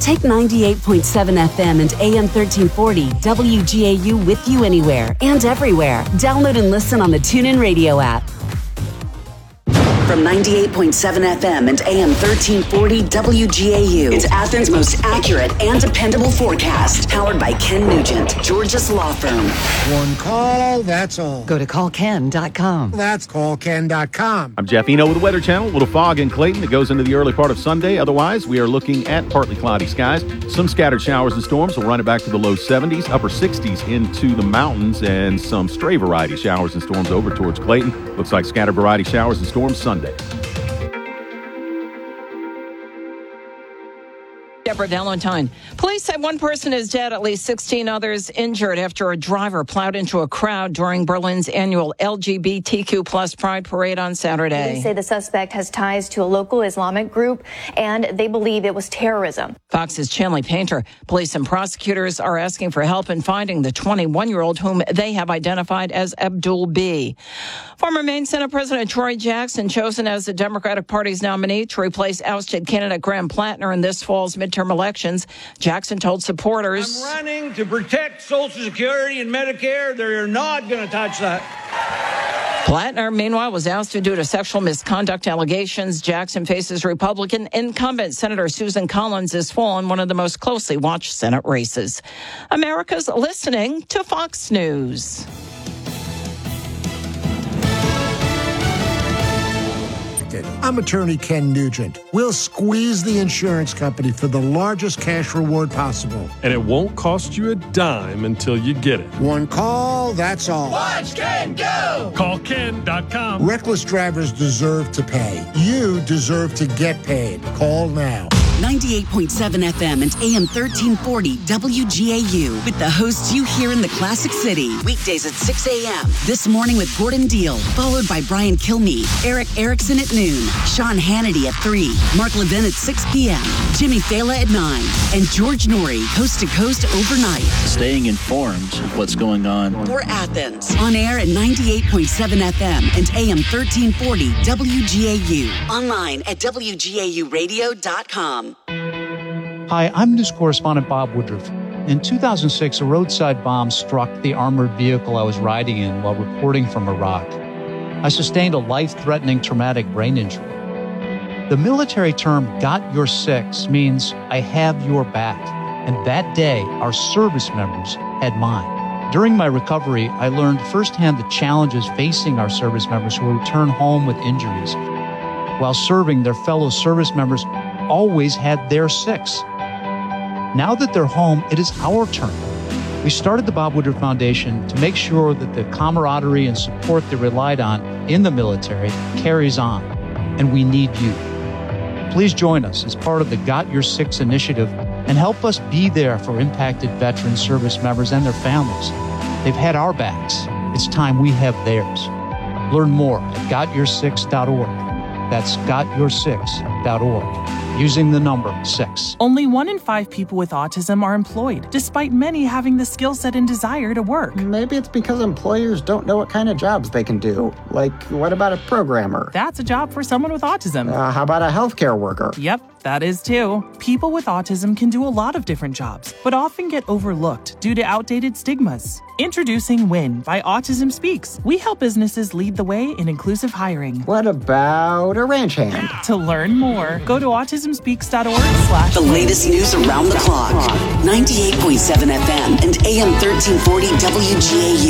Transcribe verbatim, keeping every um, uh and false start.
Take ninety-eight point seven F M and A M thirteen forty W G A U with you anywhere and everywhere. Download and listen on the TuneIn Radio app. From ninety-eight point seven F M and A M thirteen forty W G A U, it's Athens' most accurate and dependable forecast. Powered by Ken Nugent, George's Law Firm. One call, that's all. Go to call ken dot com. That's call ken dot com. I'm Jeff Eno with the Weather Channel. A little fog in Clayton that goes into the early part of Sunday. Otherwise, we are looking at partly cloudy skies. Some scattered showers and storms will run it back to the low seventies, upper sixties into the mountains, and some stray variety showers and storms over towards Clayton. Looks like scattered variety showers and storms Sunday. Deborah Valentine. Police say one person is dead, at least sixteen others injured after a driver plowed into a crowd during Berlin's annual L G B T Q plus Pride Parade on Saturday. They say the suspect has ties to a local Islamic group, and they believe it was terrorism. Fox's Chanley Painter. Police and prosecutors are asking for help in finding the twenty-one-year-old whom they have identified as Abdul B. Former Maine Senate President Troy Jackson chosen as the Democratic Party's nominee to replace ousted candidate Graham Plattner in this fall's midterm elections. Jackson told supporters, I'm running to protect Social Security and Medicare. They're not going to touch that. Plattner, meanwhile, was ousted due to sexual misconduct allegations. Jackson faces Republican incumbent Senator Susan Collins this fall in one of the most closely watched Senate races. America's listening to Fox News. I'm attorney Ken Nugent. We'll squeeze the insurance company for the largest cash reward possible. And it won't cost you a dime until you get it. One call, that's all. Watch Ken go! call ken dot com. Reckless drivers deserve to pay. You deserve to get paid. Call now. ninety-eight point seven F M and A M thirteen forty W G A U with the hosts you hear in the Classic City. Weekdays at six a.m. This morning with Gordon Deal, followed by Brian Kilmeade, Eric Erickson at noon, Sean Hannity at three, Mark Levin at six p.m., Jimmy Fela at nine, and George Norrie, coast to coast overnight. Staying informed of what's going on. For Athens, on air at ninety-eight point seven F M and A M thirteen forty W G A U. Online at W G A U radio dot com. Hi, I'm news correspondent Bob Woodruff. In two thousand six, a roadside bomb struck the armored vehicle I was riding in while reporting from Iraq. I sustained a life-threatening traumatic brain injury. The military term, got your six, means I have your back. And that day, our service members had mine. During my recovery, I learned firsthand the challenges facing our service members who return home with injuries. While serving, their fellow service members always had their six. Now that they're home, it is our turn. We started the Bob Woodruff Foundation to make sure that the camaraderie and support they relied on in the military carries on, and we need you. Please join us as part of the Got Your Six initiative and help us be there for impacted veteran service members and their families. They've had our backs. It's time we have theirs. Learn more at got your six dot org. That's got your six dot org. Using the number six. Only one in five people with autism are employed, despite many having the skill set and desire to work. Maybe it's because employers don't know what kind of jobs they can do. Like, what about a programmer? That's a job for someone with autism. Uh, how about a healthcare worker? Yep, that is too. People with autism can do a lot of different jobs, but often get overlooked due to outdated stigmas. Introducing WIN by Autism Speaks. We help businesses lead the way in inclusive hiring. What about a ranch hand? To learn more, go to autism speaks dot org slash The latest news around the clock. ninety-eight point seven F M and A M thirteen forty W G A U.